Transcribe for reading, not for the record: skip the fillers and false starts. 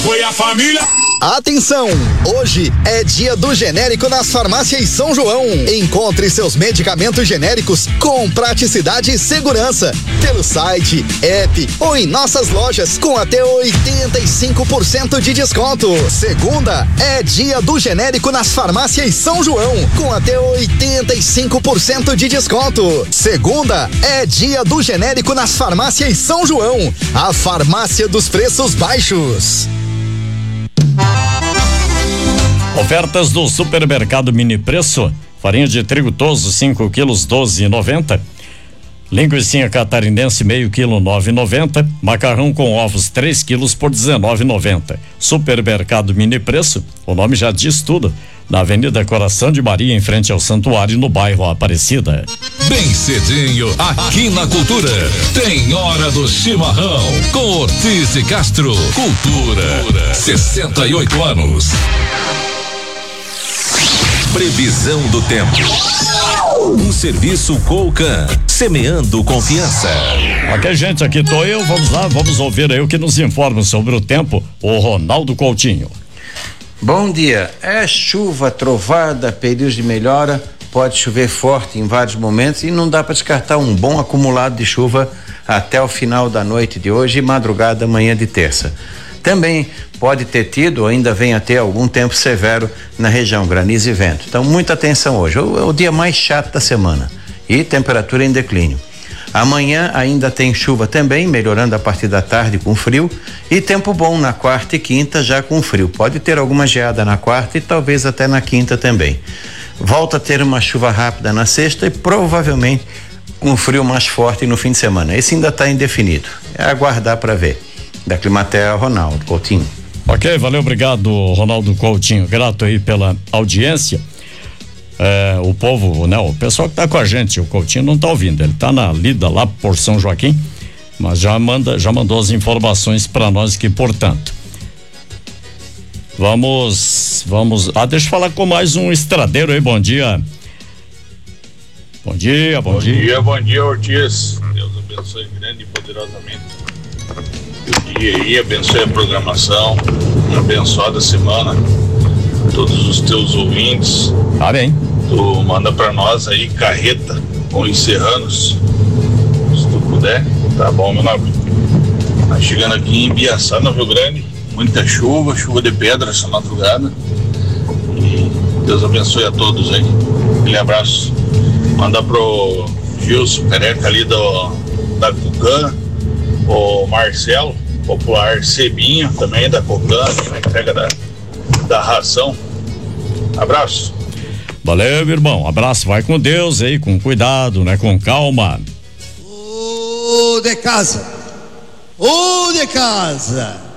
Foi a família. Atenção! Hoje é dia do genérico nas farmácias São João. Encontre seus medicamentos genéricos com praticidade e segurança pelo site, app ou em nossas lojas com até 85% de desconto. Segunda é dia do genérico nas farmácias São João com até 85% de desconto. Segunda é dia do genérico nas farmácias São João, a farmácia dos preços baixos. Ofertas do Supermercado Mini Preço: farinha de trigo Toso 5 quilos 12,90, linguiça catarinense meio quilo 9,90, macarrão com ovos 3 quilos por 19,90. Supermercado Mini Preço, o nome já diz tudo, na Avenida Coração de Maria, em frente ao Santuário, no bairro Aparecida. Bem cedinho, aqui na Cultura, tem Hora do Chimarrão, com Ortiz de Castro. Cultura, 68 anos. Previsão do tempo. Um serviço Colcan, semeando confiança. Ok, gente, aqui tô eu, vamos lá, vamos ouvir aí o que nos informa sobre o tempo, o Ronaldo Coutinho. Bom dia. É chuva, trovada, períodos de melhora, pode chover forte em vários momentos e não dá para descartar um bom acumulado de chuva até o final da noite de hoje e madrugada amanhã de terça. Também pode ter tido, ou ainda vem a ter algum tempo severo na região, granizo e vento. Então, muita atenção hoje. É o dia mais chato da semana e temperatura em declínio. Amanhã ainda tem chuva também, melhorando a partir da tarde com frio, e tempo bom na quarta e quinta já com frio. Pode ter alguma geada na quarta e talvez até na quinta também. Volta a ter uma chuva rápida na sexta e provavelmente um frio mais forte no fim de semana. Esse ainda está indefinido. É aguardar para ver. Da Climatea, Ronaldo Coutinho. Ok, valeu, obrigado, Ronaldo Coutinho. Grato aí pela audiência. O povo, né? O pessoal que tá com a gente, o Coutinho não tá ouvindo, ele tá na lida lá por São Joaquim, mas já mandou as informações para nós aqui, portanto. Vamos, deixa eu falar com mais um estradeiro aí, bom dia. Bom dia, Ortiz. Deus abençoe grande e poderosamente o dia aí, abençoe a programação, uma abençoada semana, todos os teus ouvintes. Bem. Tu manda pra nós aí carreta com os serranos, se tu puder, tá bom, meu nome. Tá chegando aqui em Biaçá, no Rio Grande, muita chuva de pedra essa madrugada, e Deus abençoe a todos aí. Aquele abraço. Manda pro Gilson Careca ali da Cucan, o Marcelo, popular Cebinha, também da Cocan, na entrega da ração. Abraço. Valeu, irmão. Abraço, vai com Deus aí, com cuidado, né? Com calma. O de casa.